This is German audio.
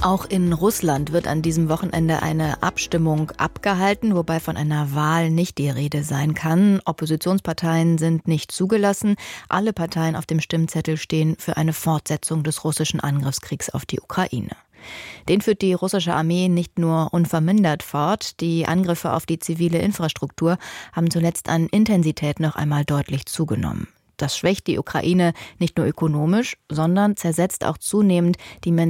Auch in Russland wird an diesem Wochenende eine Abstimmung abgehalten, wobei von einer Wahl nicht die Rede sein kann. Oppositionsparteien sind nicht zugelassen. Alle Parteien auf dem Stimmzettel stehen für eine Fortsetzung des russischen Angriffskriegs auf die Ukraine. Den führt die russische Armee nicht nur unvermindert fort. Die Angriffe auf die zivile Infrastruktur haben zuletzt an Intensität noch einmal deutlich zugenommen. Das schwächt die Ukraine nicht nur ökonomisch, sondern zersetzt auch zunehmend die